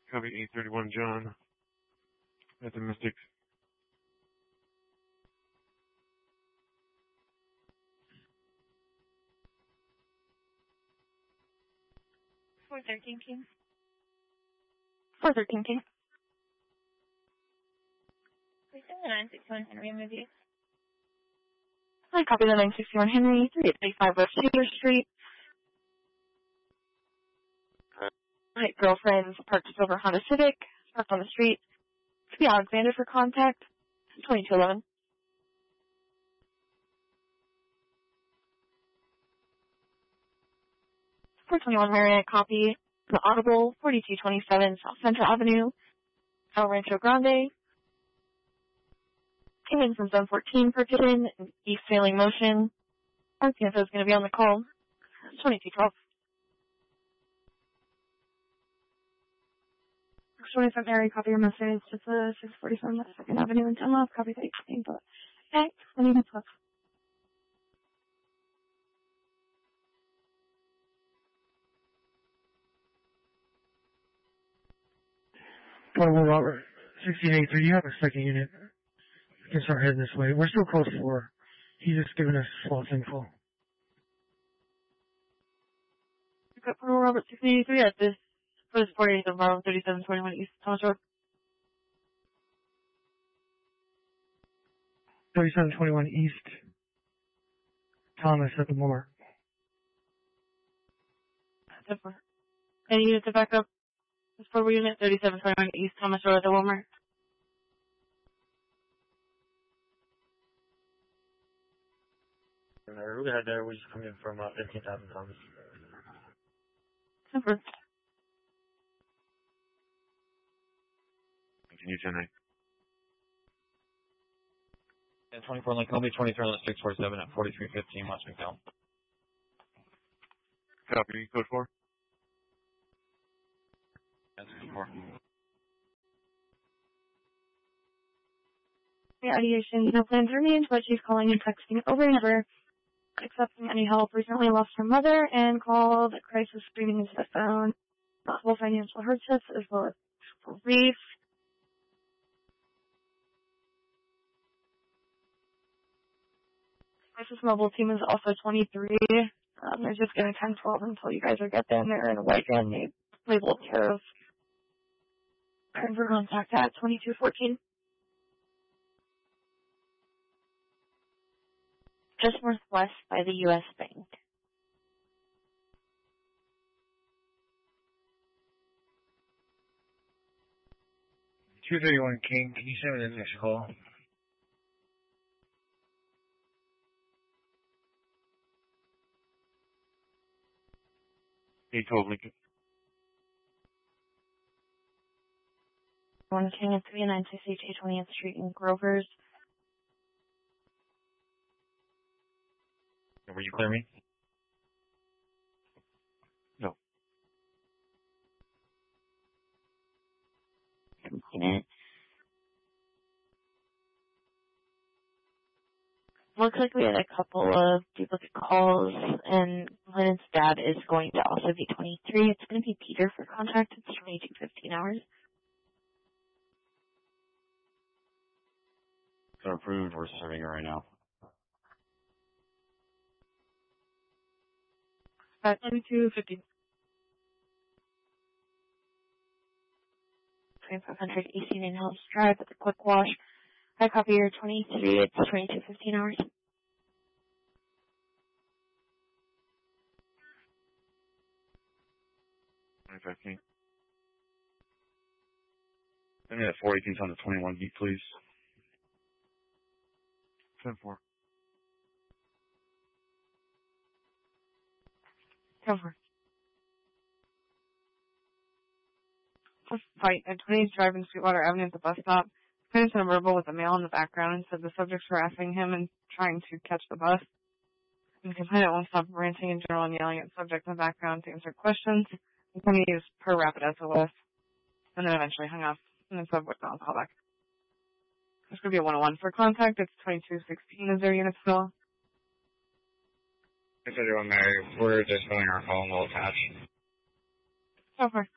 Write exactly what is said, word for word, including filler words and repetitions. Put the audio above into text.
Copy eight thirty-one John at the Mystic. four thirteen King. four thirteen King. Please send the nine sixty-one Henry in review. I copy the nine sixty-one Henry, three eighty-five West Taylor Street. Right, girlfriends parked over Honda Civic, parked on the street. To be Alexander for contact, twenty-two eleven. four twenty-one Marriott, copy the Audible, forty-two twenty-seven South Central Avenue, El Rancho Grande. Came in from zone fourteen for Pigeon, East Sailing Motion. Alexander is going to be on the call, twenty-two twelve. twenty-seven Mary, copy your message. It's a six forty-seven Second Avenue in Dunlop. Copy the eighteen, but okay, twenty twelve. Portable Robert, sixteen eighty-three, you have a second unit. You can start heading this way. We're still close to four. He's just giving us false info. You've got Portable Robert, sixteen eighty-three at this. For this forty-eighth of Marvel, thirty-seven twenty-one East Thomas Road. thirty-seven twenty-one East Thomas at the Walmart. Any units to back up? This portable unit, thirty-seven twenty-one East Thomas Road at the Walmart. We're gonna head there. We're just coming from uh, fifteen thousand Thomas. Super. Continue ten eight. And twenty-four Link Columbia, twenty-three on six forty-seven at forty-three fifteen West McDowell. Copy, code four. That's code four. The ideation, no plans remains, but she's calling and texting over and over, accepting any help. Recently lost her mother and called crisis screaming into the phone. Possible financial hardships as well as grief. Crisis mobile team is also twenty-three. Um, they're just going to ten twelve until you guys are get there, and they're in a white van they labeled Terrors. Turn for contact at twenty-two fourteen. Just northwest by the U S Bank. two thirty-one King, can you send me the next call? eight twelve Lincoln. One King at three nine six H twentieth Street in Grover's. Were you clear me? No. Looks like we had a couple of duplicate calls, and Glenn's dad is going to also be twenty-three. It's going to be Peter for contact. It's twenty-two fifteen hours. So approved. We're serving it right now. At twenty-two fifteen. twenty-five hundred East Union Hills Drive at the Quick Wash. I copy your twenty-three. It's twenty-two fifteen hours. twenty-five King. Send me that four eighteen on the twenty-one beat, please. ten four. Cover. First fight at twenty driving Sweetwater Avenue at the bus stop. Finished a verbal with a male in the background and said the subject's harassing him and trying to catch the bus. And the complainant won't stop ranting in general and yelling at the subject in the background to answer questions. And then he used per rapid S O S. And then eventually hung up and then said, "What's on callback?" This could be a one oh one for contact. It's twenty-two sixteen. Is there unit still? If everyone there, we're just filling our call and we'll attach. So far.